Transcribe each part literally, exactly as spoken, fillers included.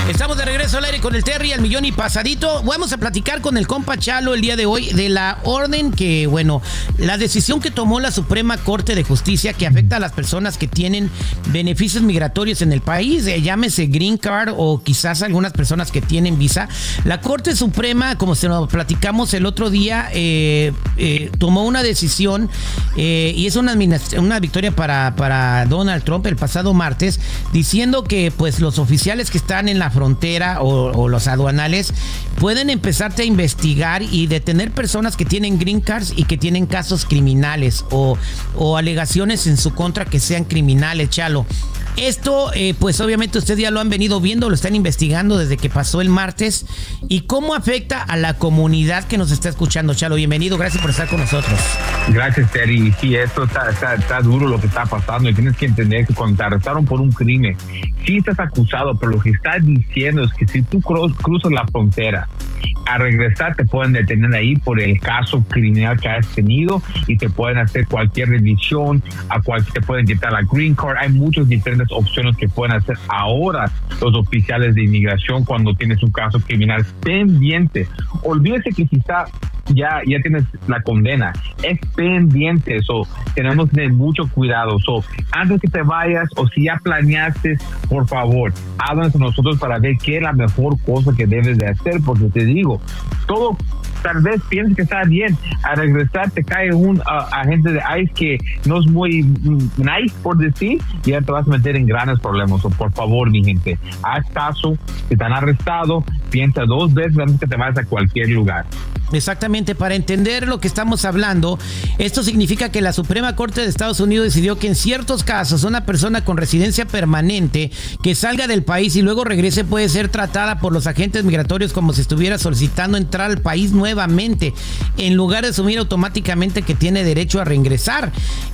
Estamos de regreso al aire con el Terry al millón y pasadito. Vamos a platicar con el compa Chalo el día de hoy de la orden que, bueno, la decisión que tomó la Suprema Corte de Justicia que afecta a las personas que tienen beneficios migratorios en el país, eh, llámese Green Card o quizás algunas personas que tienen visa. La Corte Suprema, como se lo platicamos el otro día, eh, eh, tomó una decisión eh, y es una, una victoria para, para Donald Trump el pasado martes, diciendo que pues los oficiales que están en la frontera o, o los aduanales pueden empezarte a investigar y detener personas que tienen green cards y que tienen casos criminales o, o alegaciones en su contra que sean criminales, Chalo. Esto, eh, pues obviamente ustedes ya lo han venido viendo, lo están investigando desde que pasó el martes. ¿Y cómo afecta a la comunidad que nos está escuchando, Chalo? Bienvenido, gracias por estar con nosotros. Gracias, Terry. Sí, esto está, está, está duro lo que está pasando y tienes que entender que cuando te arrestaron por un crimen, sí estás acusado, pero lo que está diciendo es que si tú cru- cruzas la frontera, a regresar te pueden detener ahí por el caso criminal que has tenido y te pueden hacer cualquier revisión, a cual te pueden quitar la green card. Hay muchas diferentes opciones que pueden hacer ahora los oficiales de inmigración cuando tienes un caso criminal pendiente. Olvídese que si está ya ya tienes la condena, es pendiente, eso tenemos que tener mucho cuidado. So, antes que te vayas o si ya planeaste, por favor, háblanos a nosotros para ver qué es la mejor cosa que debes de hacer, porque te digo, todo tal vez pienses que está bien, a regresar te cae un uh, agente de ICE que no es muy mm, nice, por decir, y ya te vas a meter en grandes problemas. So, por favor, mi gente, haz caso, si te han arrestado, piensa dos veces antes que te vayas a cualquier lugar. Exactamente, para entender lo que estamos hablando, esto significa que la Suprema Corte de Estados Unidos decidió que en ciertos casos una persona con residencia permanente que salga del país y luego regrese puede ser tratada por los agentes migratorios como si estuviera solicitando entrar al país nuevamente, en lugar de asumir automáticamente que tiene derecho a reingresar.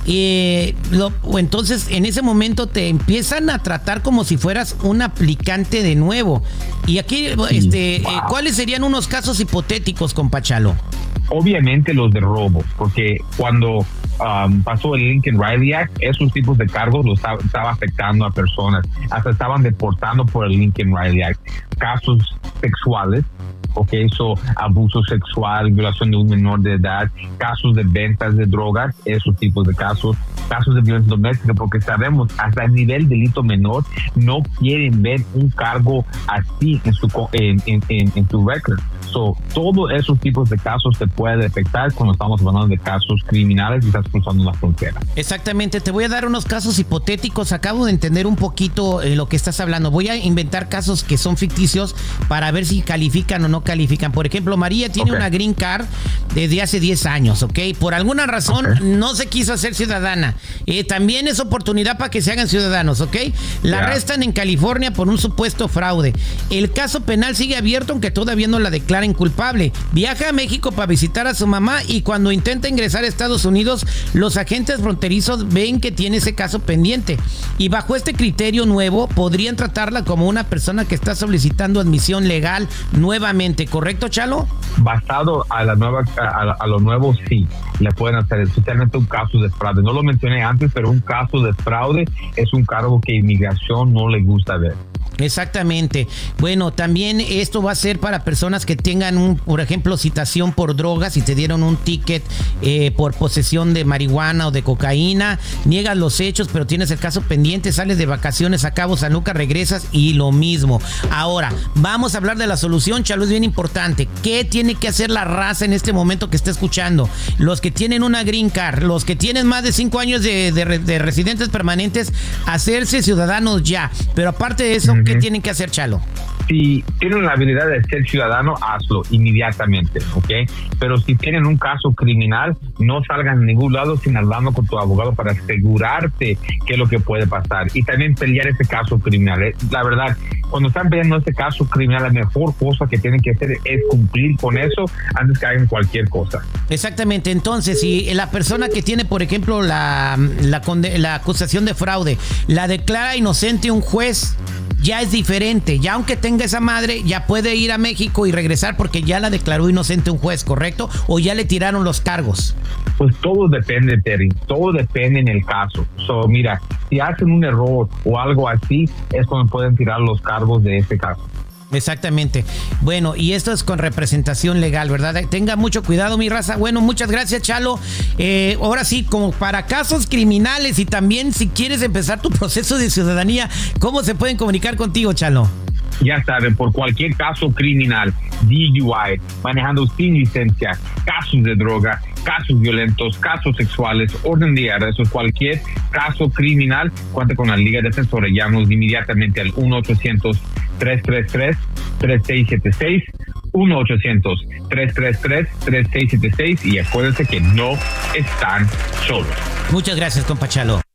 Eh, lo, entonces, en ese momento te empiezan a tratar como si fueras un aplicante de nuevo. Y aquí, este, wow. eh, ¿cuáles serían unos casos hipotéticos, compa Chalo? Obviamente los de robo, porque cuando um, pasó el Lincoln Riley Act, esos tipos de cargos los estaba, estaba afectando a personas, hasta estaban deportando por el Lincoln Riley Act. Casos sexuales, ok, so abuso sexual, violación de un menor de edad, casos de ventas de drogas, esos tipos de casos, casos de violencia doméstica, porque sabemos hasta el nivel delito menor no quieren ver un cargo así en su en, en, en, en tu record. So, todos esos tipos de casos te pueden afectar cuando estamos hablando de casos criminales y estás cruzando la frontera. Exactamente, te voy a dar unos casos hipotéticos. Acabo de entender un poquito eh, lo que estás hablando. Voy a inventar casos que son ficticios para ver si califican o no califican. Por ejemplo, María tiene okay. una green card desde hace diez años, ¿ok? Por alguna razón okay. no se quiso hacer ciudadana. Eh, también es oportunidad para que se hagan ciudadanos, ¿ok? La yeah. arrestan en California por un supuesto fraude. El caso penal sigue abierto aunque todavía no la declaren culpable. Viaja a México para visitar a su mamá y cuando intenta ingresar a Estados Unidos, los agentes fronterizos ven que tiene ese caso pendiente. Y bajo este criterio nuevo, podrían tratarla como una persona que está solicitando admisión legal nuevamente, ¿correcto, Chalo? Basado a la nueva, a, a lo nuevo, sí, le pueden hacer, especialmente un caso de fraude. No lo mencioné antes, pero un caso de fraude es un cargo que inmigración no le gusta ver. Exactamente. Bueno, también esto va a ser para personas que tengan, un, por ejemplo, citación por drogas y te dieron un ticket eh, por posesión de marihuana o de cocaína, niegas los hechos, pero tienes el caso pendiente, sales de vacaciones a Cabo San Lucas, regresas y lo mismo. Ahora, vamos a hablar de la solución, Chalo, es bien importante. ¿Qué tiene que hacer la raza en este momento que está escuchando? Los que tienen una green card, los que tienen más de cinco años de, de, de residentes permanentes, hacerse ciudadanos ya. Pero aparte de eso, ¿qué tienen que hacer, Chalo? Si tienen la habilidad de ser ciudadano, hazlo inmediatamente, ¿ok? Pero si tienen un caso criminal, no salgan a ningún lado sin hablando con tu abogado para asegurarte qué es lo que puede pasar. Y también pelear ese caso criminal. La verdad, cuando están peleando ese caso criminal, la mejor cosa que tienen que hacer es cumplir con eso antes que hagan cualquier cosa. Exactamente. Entonces, si la persona que tiene, por ejemplo, la, la, la acusación de fraude, la declara inocente un juez, ya es diferente. Ya aunque tenga esa madre, ya puede ir a México y regresar porque ya la declaró inocente un juez, ¿correcto? ¿O ya le tiraron los cargos? Pues todo depende, Terry. Todo depende en el caso. So, mira, si hacen un error o algo así, es cuando pueden tirar los cargos de ese caso. Exactamente. Bueno, y esto es con representación legal, ¿verdad? Tenga mucho cuidado, mi raza. Bueno, muchas gracias, Chalo. Eh, ahora sí, como para casos criminales y también si quieres empezar tu proceso de ciudadanía, ¿cómo se pueden comunicar contigo, Chalo? Ya saben, por cualquier caso criminal, D U I, manejando sin licencia, casos de droga, casos violentos, casos sexuales, orden de arresto, cualquier caso criminal, cuenta con la Liga Defensora. Llámanos inmediatamente al uno ochocientos, tres tres tres, tres seis siete seis, uno ochocientos, tres tres tres, tres seis siete seis y acuérdense que no están solos. Muchas gracias, compa Chalo.